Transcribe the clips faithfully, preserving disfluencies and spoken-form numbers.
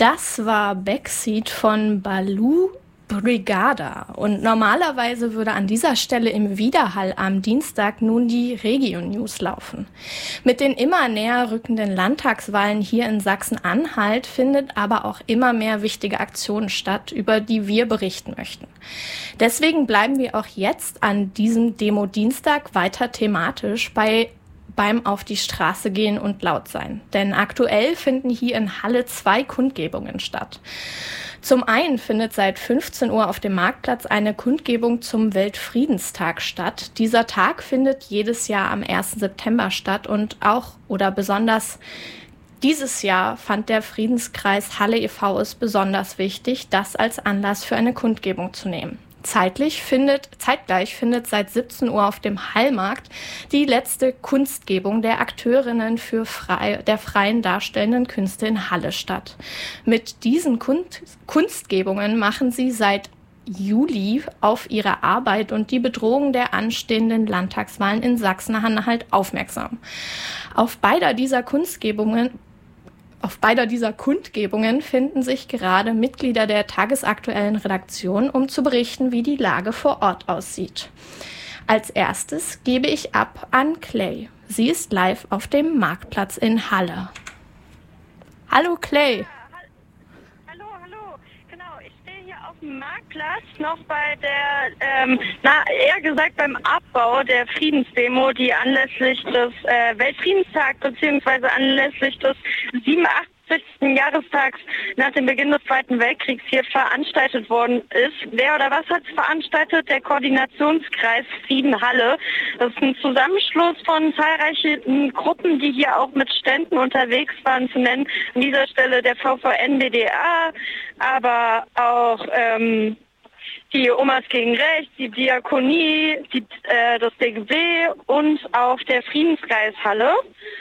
Das war Backseat von Baloo Brigada. Und normalerweise würde an dieser Stelle im Widerhall am Dienstag nun die Regio-News laufen. Mit den immer näher rückenden Landtagswahlen hier in Sachsen-Anhalt findet aber auch immer mehr wichtige Aktionen statt, über die wir berichten möchten. Deswegen bleiben wir auch jetzt an diesem Demo-Dienstag weiter thematisch bei beim Auf die Straße gehen und laut sein. Denn aktuell finden hier in Halle zwei Kundgebungen statt. Zum einen findet seit fünfzehn Uhr auf dem Marktplatz eine Kundgebung zum Weltfriedenstag statt. Dieser Tag findet jedes Jahr am ersten September statt und auch oder besonders dieses Jahr fand der Friedenskreis Halle e V es besonders wichtig, das als Anlass für eine Kundgebung zu nehmen. Zeitlich findet, zeitgleich findet seit siebzehn Uhr auf dem Hallmarkt die letzte Kunstgebung der Akteurinnen für frei, der freien darstellenden Künste in Halle statt. Mit diesen Kunst, Kunstgebungen machen sie seit Juli auf ihre Arbeit und die Bedrohung der anstehenden Landtagswahlen in Sachsen-Anhalt aufmerksam. Auf beider dieser Kunstgebungen Auf beider dieser Kundgebungen finden sich gerade Mitglieder der tagesaktuellen Redaktion, um zu berichten, wie die Lage vor Ort aussieht. Als erstes gebe ich ab an Clay. Sie ist live auf dem Marktplatz in Halle. Hallo Clay. Hallo, hallo. Genau, ich stehe hier auf dem Marktplatz noch bei der, ähm, na eher gesagt beim Abbau der Friedensdemo, die anlässlich des äh, Weltfriedenstags bzw. anlässlich des siebenundachtzigsten Jahrestags nach dem Beginn des Zweiten Weltkriegs hier veranstaltet worden ist. Wer oder was hat es veranstaltet? Der Koordinationskreis Frieden Halle. Das ist ein Zusammenschluss von zahlreichen Gruppen, die hier auch mit Ständen unterwegs waren, zu nennen. An dieser Stelle der V V N B D A, aber auch ähm, die Omas gegen Recht, die Diakonie, die, äh, das D G B und auch der Friedenskreis Halle.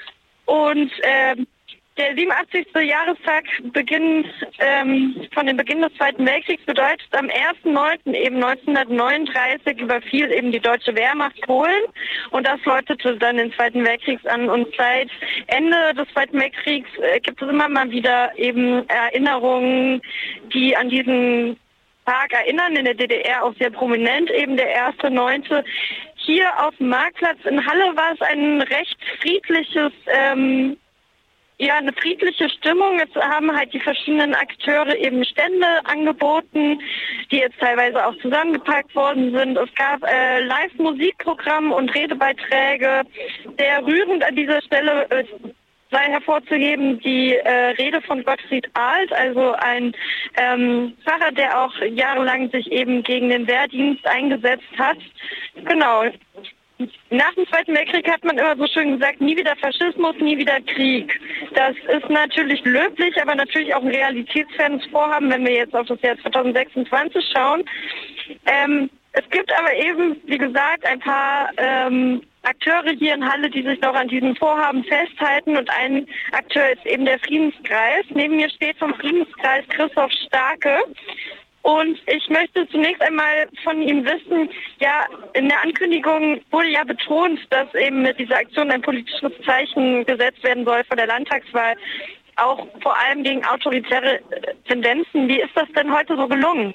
Und ähm, der siebenundachtzigste Jahrestag beginnt, ähm, von dem Beginn des Zweiten Weltkriegs bedeutet, am ersten neunten eben neunzehnhundertneununddreißig überfiel eben die deutsche Wehrmacht Polen und das läutete dann den Zweiten Weltkrieg an. Und seit Ende des Zweiten Weltkriegs äh, gibt es immer mal wieder eben Erinnerungen, die an diesen Tag erinnern, in der D D R auch sehr prominent, eben der erste neunte Hier auf dem Marktplatz in Halle war es ein recht friedliches ähm, Ja, eine friedliche Stimmung. Jetzt haben halt die verschiedenen Akteure eben Stände angeboten, die jetzt teilweise auch zusammengepackt worden sind. Es gab äh, Live-Musikprogramm und Redebeiträge. Sehr rührend an dieser Stelle äh, sei hervorzuheben die äh, Rede von Gottfried Ahlt, also ein ähm, Pfarrer, der auch jahrelang sich eben gegen den Wehrdienst eingesetzt hat. Genau. Nach dem Zweiten Weltkrieg hat man immer so schön gesagt, nie wieder Faschismus, nie wieder Krieg. Das ist natürlich löblich, aber natürlich auch ein realitätsfernes Vorhaben, wenn wir jetzt auf das Jahr zweitausendsechsundzwanzig schauen. Ähm, es gibt aber eben, wie gesagt, ein paar ähm, Akteure hier in Halle, die sich noch an diesem Vorhaben festhalten und ein Akteur ist eben der Friedenskreis. Neben mir steht vom Friedenskreis Christoph Starke. Und ich möchte zunächst einmal von ihm wissen, ja, in der Ankündigung wurde ja betont, dass eben mit dieser Aktion ein politisches Zeichen gesetzt werden soll vor der Landtagswahl, auch vor allem gegen autoritäre Tendenzen. Wie ist das denn heute so gelungen?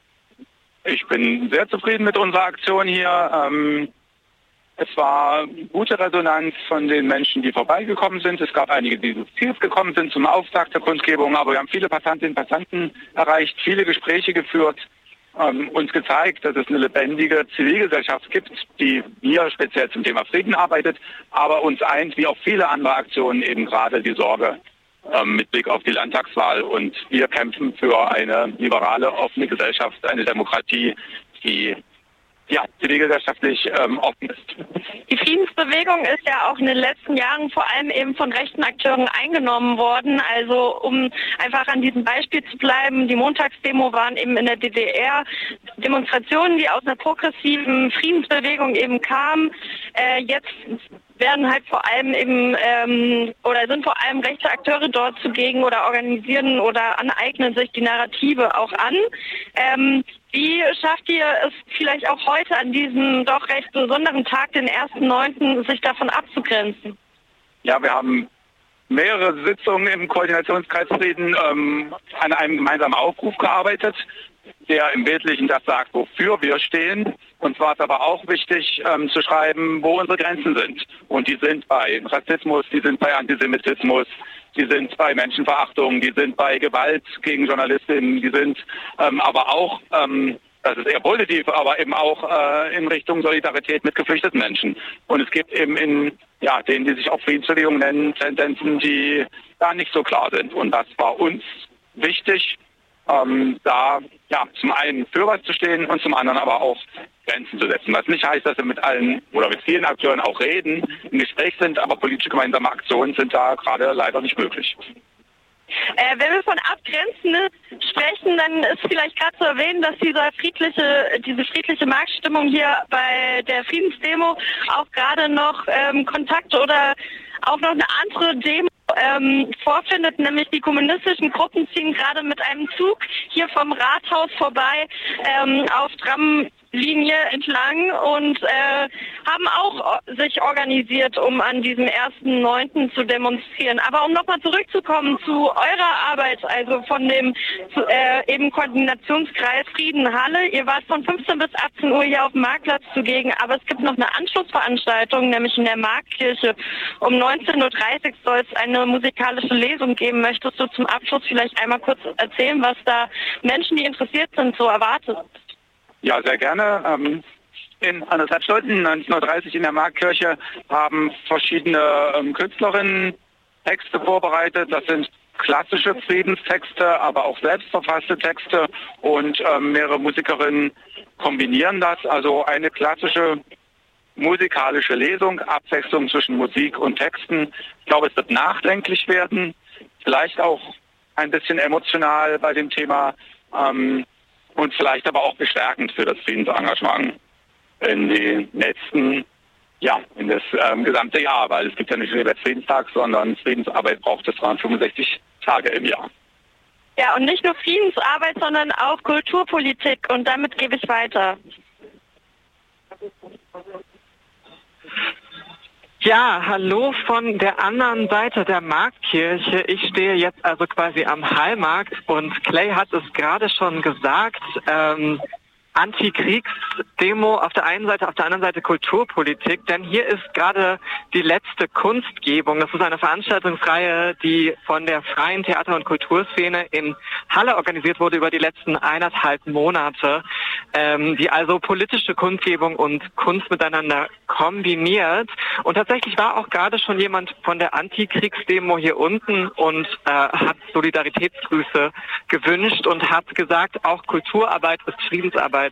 Ich bin sehr zufrieden mit unserer Aktion hier. Ähm Es war gute Resonanz von den Menschen, die vorbeigekommen sind. Es gab einige, die zu Ziel gekommen sind zum Auftakt der Kundgebung, aber wir haben viele Passantinnen und Passanten erreicht, viele Gespräche geführt, ähm, uns gezeigt, dass es eine lebendige Zivilgesellschaft gibt, die hier speziell zum Thema Frieden arbeitet, aber uns eint, wie auch viele andere Aktionen, eben gerade die Sorge ähm, mit Blick auf die Landtagswahl. Und wir kämpfen für eine liberale, offene Gesellschaft, eine Demokratie, die ja, zivilgesellschaftlich ähm, offen ist. Die Friedensbewegung ist ja auch in den letzten Jahren vor allem eben von rechten Akteuren eingenommen worden. Also um einfach an diesem Beispiel zu bleiben, die Montagsdemo waren eben in der D D R Demonstrationen, die aus einer progressiven Friedensbewegung eben kamen. Äh, jetzt werden halt vor allem eben ähm, oder sind vor allem rechte Akteure dort zugegen oder organisieren oder aneignen sich die Narrative auch an. Ähm, wie schafft ihr es vielleicht auch heute an diesem doch recht besonderen Tag, den ersten neunten sich davon abzugrenzen? Ja, wir haben mehrere Sitzungen im Koordinationskreis Frieden ähm, an einem gemeinsamen Aufruf gearbeitet, der im Wesentlichen das sagt, wofür wir stehen. Und zwar ist aber auch wichtig ähm, zu schreiben, wo unsere Grenzen sind. Und die sind bei Rassismus, die sind bei Antisemitismus, die sind bei Menschenverachtung, die sind bei Gewalt gegen Journalistinnen, die sind ähm, aber auch, ähm, das ist eher positiv, aber eben auch äh, in Richtung Solidarität mit geflüchteten Menschen. Und es gibt eben in ja, denen, die sich auch Friedensbewegung nennen, Tendenzen, die da nicht so klar sind. Und das war uns wichtig, ähm, da ja zum einen für was zu stehen und zum anderen aber auch Grenzen zu setzen. Was nicht heißt, dass wir mit allen oder mit vielen Akteuren auch reden, im Gespräch sind, aber politische gemeinsame Aktionen sind da gerade leider nicht möglich. Äh, wenn wir von Abgrenzen sprechen, dann ist vielleicht gerade zu erwähnen, dass dieser friedliche, diese friedliche Marktstimmung hier bei der Friedensdemo auch gerade noch ähm, Kontakte oder auch noch eine andere Demo ähm, vorfindet, nämlich die kommunistischen Gruppen ziehen gerade mit einem Zug hier vom Rathaus vorbei ähm, auf Tramlinie entlang und äh, haben auch sich organisiert, um an diesem ersten neunten zu demonstrieren. Aber um nochmal zurückzukommen zu eurer Arbeit, also von dem äh, eben Koordinationskreis Frieden Halle. Ihr wart von fünfzehn bis achtzehn Uhr hier auf dem Marktplatz zugegen, aber es gibt noch eine Anschlussveranstaltung, nämlich in der Marktkirche. Um neunzehn Uhr dreißig soll es eine musikalische Lesung geben. Möchtest du zum Abschluss vielleicht einmal kurz erzählen, was da Menschen, die interessiert sind, so erwartet? Ja, sehr gerne. Ähm, in anderthalb Stunden, neunzehn Uhr dreißig in der Marktkirche, haben verschiedene ähm, Künstlerinnen Texte vorbereitet. Das sind klassische Friedenstexte, aber auch selbstverfasste Texte und ähm, mehrere Musikerinnen kombinieren das. Also eine klassische musikalische Lesung, Abwechslung zwischen Musik und Texten. Ich glaube, es wird nachdenklich werden, vielleicht auch ein bisschen emotional bei dem Thema ähm, und vielleicht aber auch bestärkend für das Friedensengagement in den nächsten, ja, in das ähm, gesamte Jahr, weil es gibt ja nicht nur den Weltfriedenstag, sondern Friedensarbeit braucht es dreihundertfünfundsechzig Tage im Jahr. Ja, und nicht nur Friedensarbeit, sondern auch Kulturpolitik und damit gebe ich weiter. Ja, hallo von der anderen Seite der Marktkirche. Ich stehe jetzt also quasi am Hallmarkt und Clay hat es gerade schon gesagt, ähm, Antikriegsdemo auf der einen Seite, auf der anderen Seite Kulturpolitik, denn hier ist gerade die letzte Kunstgebung. Das ist eine Veranstaltungsreihe, die von der freien Theater- und Kulturszene in Halle organisiert wurde über die letzten eineinhalb Monate, ähm, die also politische Kundgebung und Kunst miteinander kombiniert. Und tatsächlich war auch gerade schon jemand von der Antikriegsdemo hier unten und äh, hat Solidaritätsgrüße gewünscht und hat gesagt, auch Kulturarbeit ist Friedensarbeit.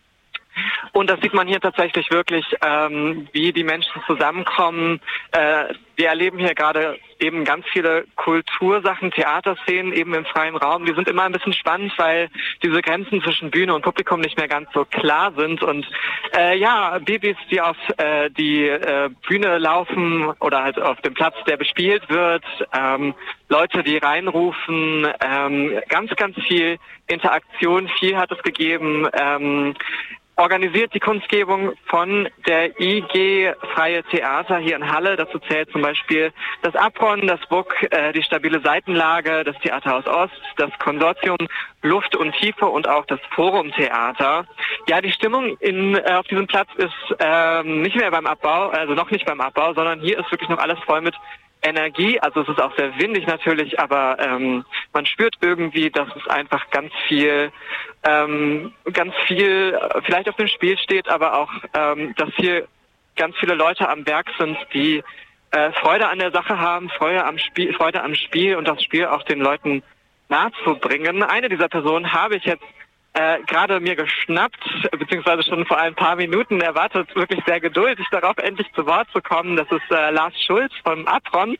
Und das sieht man hier tatsächlich wirklich, ähm, wie die Menschen zusammenkommen. Äh, wir erleben hier gerade eben ganz viele Kultursachen, Theaterszenen eben im freien Raum. Die sind immer ein bisschen spannend, weil diese Grenzen zwischen Bühne und Publikum nicht mehr ganz so klar sind. Und äh, ja, Babys, die auf äh, die äh, Bühne laufen oder halt auf dem Platz, der bespielt wird, ähm, Leute, die reinrufen, ähm, ganz, ganz viel Interaktion, viel hat es gegeben. Ähm, Organisiert die Kunstgebung von der I G Freie Theater hier in Halle. Dazu zählt zum Beispiel das Apron, das B U K, äh, die stabile Seitenlage, das Theaterhaus Ost, das Konsortium Luft und Tiefe und auch das Forum Theater. Ja, die Stimmung in, äh, auf diesem Platz ist ähm, nicht mehr beim Abbau, also noch nicht beim Abbau, sondern hier ist wirklich noch alles voll mit Energie. Also es ist auch sehr windig natürlich, aber ähm, man spürt irgendwie, dass es einfach ganz viel, ähm, ganz viel vielleicht auf dem Spiel steht, aber auch, ähm, dass hier ganz viele Leute am Werk sind, die äh, Freude an der Sache haben, Freude am Spiel, Freude am Spiel und das Spiel auch den Leuten nahezubringen. Eine dieser Personen habe ich jetzt Äh, gerade mir geschnappt, beziehungsweise schon vor ein paar Minuten. Er wartet wirklich sehr geduldig darauf, endlich zu Wort zu kommen. Das ist äh, Lars Schulz vom Apron,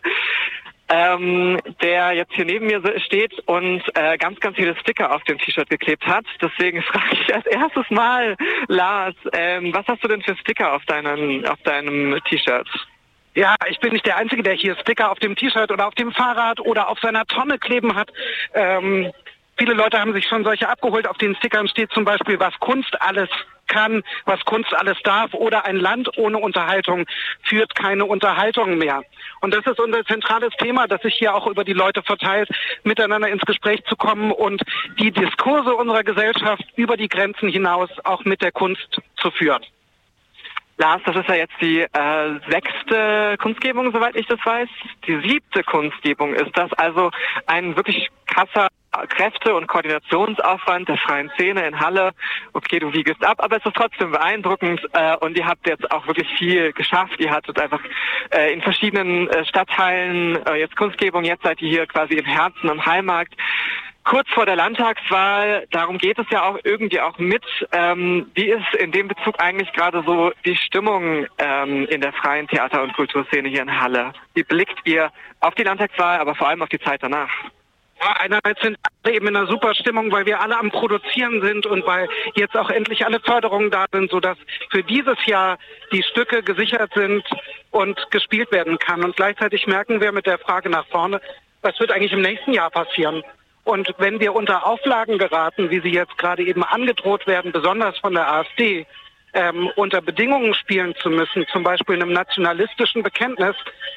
ähm, der jetzt hier neben mir steht und äh, ganz, ganz viele Sticker auf dem T-Shirt geklebt hat. Deswegen frage ich als erstes Mal, Lars, ähm, was hast du denn für Sticker auf deinem, auf deinem T-Shirt? Ja, ich bin nicht der Einzige, der hier Sticker auf dem T-Shirt oder auf dem Fahrrad oder auf seiner Tonne kleben hat. Ähm, viele Leute haben sich schon solche abgeholt. Auf den Stickern steht zum Beispiel, was Kunst alles kann, was Kunst alles darf, oder ein Land ohne Unterhaltung führt keine Unterhaltung mehr. Und das ist unser zentrales Thema, das sich hier auch über die Leute verteilt, miteinander ins Gespräch zu kommen und die Diskurse unserer Gesellschaft über die Grenzen hinaus auch mit der Kunst zu führen. Lars, das ist ja jetzt die äh, sechste Kunstgebung, soweit ich das weiß. Die siebte Kunstgebung ist das, also ein wirklich krasser Kräfte- und Koordinationsaufwand der freien Szene in Halle. Okay, du wiegest ab, aber es ist trotzdem beeindruckend äh, und ihr habt jetzt auch wirklich viel geschafft. Ihr hattet einfach äh, in verschiedenen äh, Stadtteilen äh, jetzt Kunstgebung, jetzt seid ihr hier quasi im Herzen am Hallmarkt. Kurz vor der Landtagswahl, darum geht es ja auch irgendwie auch mit. Ähm, wie ist in dem Bezug eigentlich gerade so die Stimmung ähm, in der freien Theater- und Kulturszene hier in Halle? Wie blickt ihr auf die Landtagswahl, aber vor allem auf die Zeit danach? Ja, einerseits sind alle eben in einer super Stimmung, weil wir alle am Produzieren sind und weil jetzt auch endlich alle Förderungen da sind, sodass für dieses Jahr die Stücke gesichert sind und gespielt werden kann. Und gleichzeitig merken wir mit der Frage nach vorne, was wird eigentlich im nächsten Jahr passieren? Und wenn wir unter Auflagen geraten, wie sie jetzt gerade eben angedroht werden, besonders von der AfD, ähm, unter Bedingungen spielen zu müssen, zum Beispiel einem nationalistischen Bekenntnis,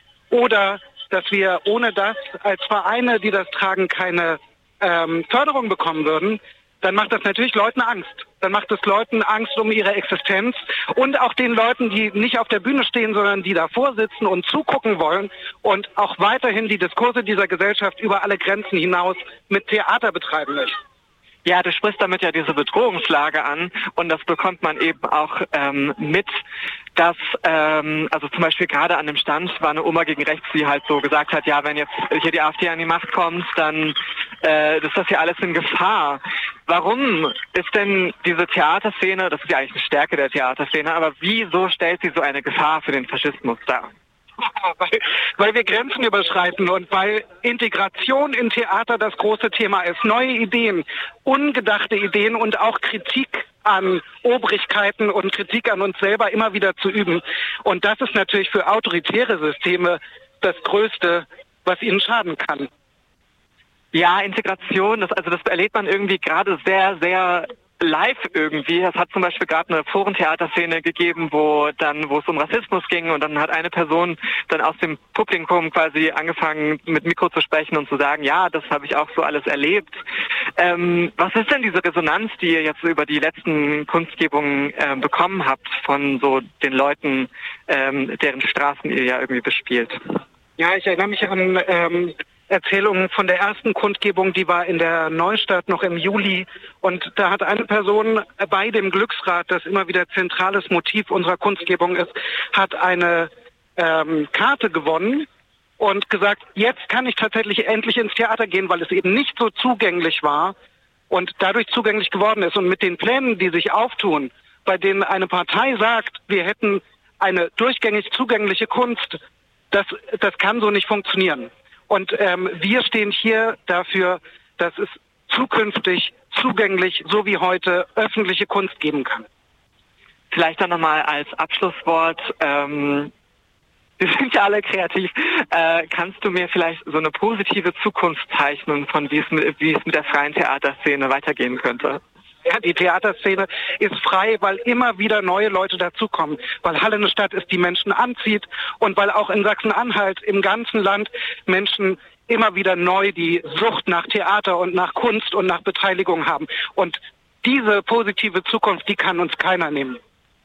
oder dass wir ohne das als Vereine, die das tragen, keine ähm, Förderung bekommen würden, dann macht das natürlich Leuten Angst. Dann macht es Leuten Angst um ihre Existenz und auch den Leuten, die nicht auf der Bühne stehen, sondern die davor sitzen und zugucken wollen und auch weiterhin die Diskurse dieser Gesellschaft über alle Grenzen hinaus mit Theater betreiben möchten. Ja, du sprichst damit ja diese Bedrohungslage an und das bekommt man eben auch ähm, mit, dass, ähm, also zum Beispiel gerade an dem Stand war eine Oma gegen rechts, die halt so gesagt hat, ja, wenn jetzt hier die AfD an die Macht kommt, dann äh, ist das ja alles in Gefahr. Warum ist denn diese Theaterszene, das ist ja eigentlich eine Stärke der Theaterszene, aber wieso stellt sie so eine Gefahr für den Faschismus dar? Weil, weil wir Grenzen überschreiten und weil Integration in Theater das große Thema ist. Neue Ideen, ungedachte Ideen und auch Kritik an Obrigkeiten und Kritik an uns selber immer wieder zu üben. Und das ist natürlich für autoritäre Systeme das Größte, was ihnen schaden kann. Ja, Integration, das, also das erlebt man irgendwie gerade sehr, sehr live irgendwie. Es hat zum Beispiel gerade eine Forentheaterszene gegeben, wo dann, wo es um Rassismus ging und dann hat eine Person dann aus dem Publikum quasi angefangen mit Mikro zu sprechen und zu sagen, ja, das habe ich auch so alles erlebt. Ähm, was ist denn diese Resonanz, die ihr jetzt über die letzten Kunstgebungen äh, bekommen habt von so den Leuten, ähm, deren Straßen ihr ja irgendwie bespielt? Ja, ich erinnere mich an ähm, Erzählungen von der ersten Kundgebung, die war in der Neustadt noch im Juli. Und da hat eine Person bei dem Glücksrad, das immer wieder zentrales Motiv unserer Kunstgebung ist, hat eine ähm, Karte gewonnen und gesagt, jetzt kann ich tatsächlich endlich ins Theater gehen, weil es eben nicht so zugänglich war und dadurch zugänglich geworden ist. Und mit den Plänen, die sich auftun, bei denen eine Partei sagt, wir hätten eine durchgängig zugängliche Kunst, das, das kann so nicht funktionieren. Und ähm, wir stehen hier dafür, dass es zukünftig zugänglich, so wie heute, öffentliche Kunst geben kann. Vielleicht dann nochmal als Abschlusswort, ähm, wir sind ja alle kreativ, äh, kannst du mir vielleicht so eine positive Zukunft zeichnen, von wie es mit, wie es mit der freien Theaterszene weitergehen könnte? Ja, die Theaterszene ist frei, weil immer wieder neue Leute dazukommen, weil Halle eine Stadt ist, die Menschen anzieht und weil auch in Sachsen-Anhalt im ganzen Land Menschen immer wieder neu die Sucht nach Theater und nach Kunst und nach Beteiligung haben. Und diese positive Zukunft, die kann uns keiner nehmen.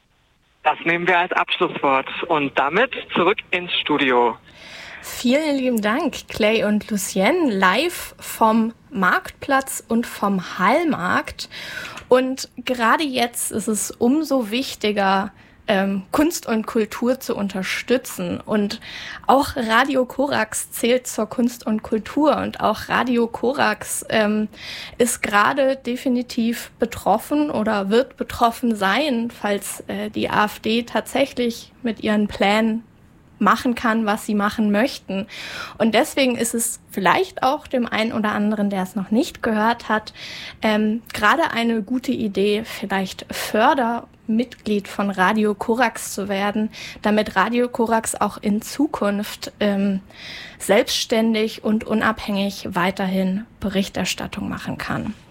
Das nehmen wir als Abschlusswort und damit zurück ins Studio. Vielen lieben Dank, Clay und Lucienne, live vom Marktplatz und vom Hallmarkt. Und gerade jetzt ist es umso wichtiger, ähm, Kunst und Kultur zu unterstützen. Und auch Radio Korax zählt zur Kunst und Kultur. Und auch Radio Korax ähm, ist gerade definitiv betroffen oder wird betroffen sein, falls äh, die AfD tatsächlich mit ihren Plänen machen kann, was sie machen möchten. Und deswegen ist es vielleicht auch dem einen oder anderen, der es noch nicht gehört hat, ähm, gerade eine gute Idee, vielleicht Fördermitglied von Radio Korax zu werden, damit Radio Korax auch in Zukunft ähm, selbstständig und unabhängig weiterhin Berichterstattung machen kann.